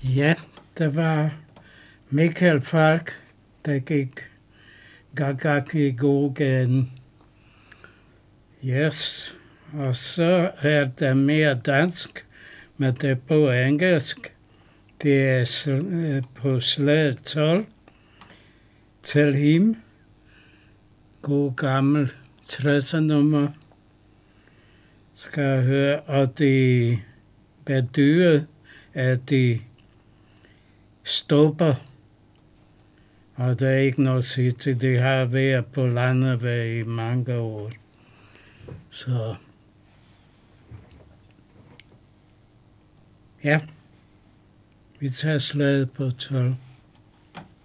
Ja, der var Michael Falk, der gik gak i gågaden. Yes, og så er der mere dansk, men det er på engelsk. Det er på slag 12. Til him. God gammel 60'er nummer. Skal jeg høre, og det betyder, at de stopper. Og der er ikke noget at sige til, de har været på landet i mange år. Så ja, vi tager slaget på 12.